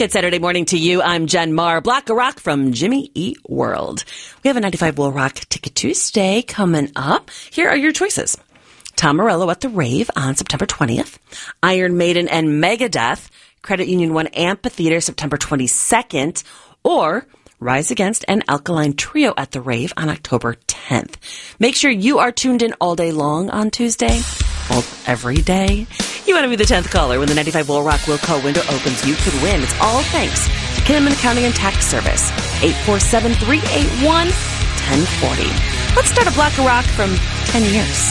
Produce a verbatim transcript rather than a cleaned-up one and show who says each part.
Speaker 1: Good Saturday morning to you. I'm Jen Marr. Block a Rock from Jimmy Eat World. We have a ninety-five Will Rock Ticket Tuesday coming up. Here are your choices. Tom Morello at the Rave on September twentieth. Iron Maiden and Megadeth, Credit Union One Amphitheater, September twenty-second. Or Rise Against and Alkaline Trio at the Rave on October tenth. Make sure you are tuned in all day long on Tuesday. Well, every day. You want to be the tenth caller when the ninety-five Will Rock Will Call window opens. You could win. It's all thanks to Kinnaman Accounting and Tax Service. eight four seven, three eight one, one zero four zero. Let's start a block of rock from ten years.